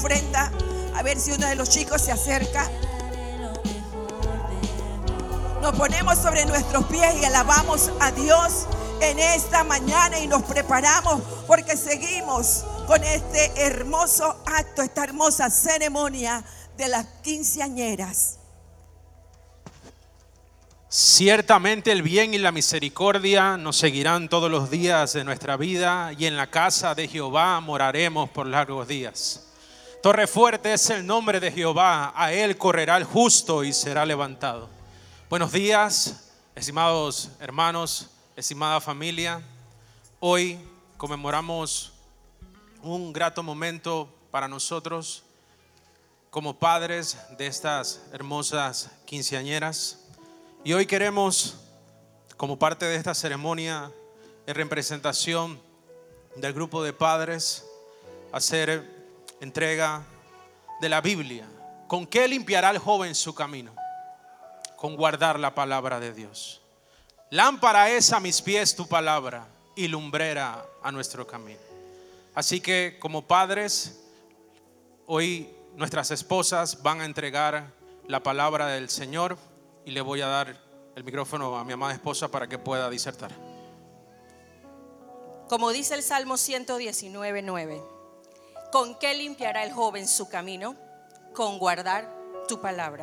ofrenda. A ver si uno de los chicos se acerca. Nos ponemos sobre nuestros pies y alabamos a Dios en esta mañana y nos preparamos porque seguimos con este hermoso acto, esta hermosa ceremonia de las quinceañeras. Ciertamente el bien y la misericordia nos seguirán todos los días de nuestra vida y en la casa de Jehová moraremos por largos días. Torre fuerte es el nombre de Jehová, a él correrá el justo y será levantado. Buenos días, estimados hermanos, estimada familia. Hoy conmemoramos un grato momento para nosotros como padres de estas hermosas quinceañeras. Y hoy queremos, como parte de esta ceremonia, en representación del grupo de padres, hacer entrega de la Biblia. ¿Con qué limpiará el joven su camino? Con guardar la palabra de Dios. Lámpara es a mis pies tu palabra y lumbrera a nuestro camino. Así que como padres, hoy nuestras esposas van a entregar la palabra del Señor y le voy a dar el micrófono a mi amada esposa para que pueda disertar. Como dice el Salmo 119:9, ¿con qué limpiará el joven su camino? Con guardar tu palabra.